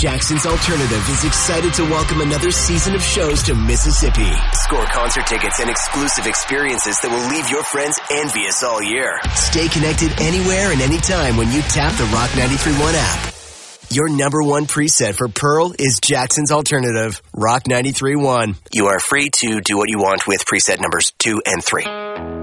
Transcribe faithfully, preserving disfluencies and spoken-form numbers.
Jackson's Alternative is excited to welcome another season of shows to Mississippi. Score concert tickets and exclusive experiences that will leave your friends envious all year. Stay connected anywhere and anytime when you tap the Rock ninety-three point one app. Your number one preset for Pearl is Jackson's Alternative, Rock ninety-three point one. You are free to do what you want with preset numbers two and three.